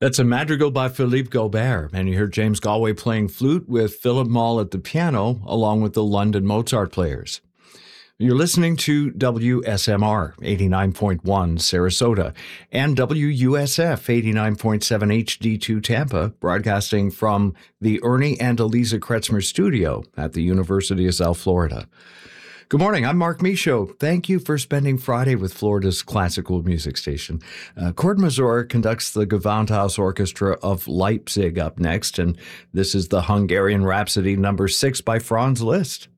That's a madrigal by Philippe Gobert, and you heard James Galway playing flute with Philip Moll at the piano, along with the London Mozart players. You're listening to WSMR 89.1 Sarasota and WUSF 89.7 HD2 Tampa, broadcasting from the Ernie and Eliza Kretzmer studio at the University of South Florida. Good morning, I'm Mark Michaud. Thank you for spending Friday with Florida's classical music station. Cord Mazur conducts the Gewandhaus Orchestra of Leipzig up next, and this is the Hungarian Rhapsody No. 6 by Franz Liszt.